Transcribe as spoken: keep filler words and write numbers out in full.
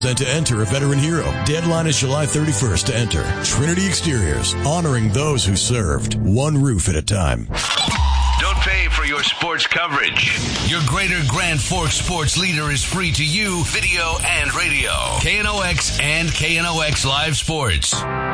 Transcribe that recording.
And to enter a veteran hero. Deadline is July thirty-first to enter. Trinity Exteriors, honoring those who served, one roof at a time. Don't pay for your sports coverage. Your Greater Grand Forks sports leader is free to you, video and radio. K N O X and K N O X Live Sports.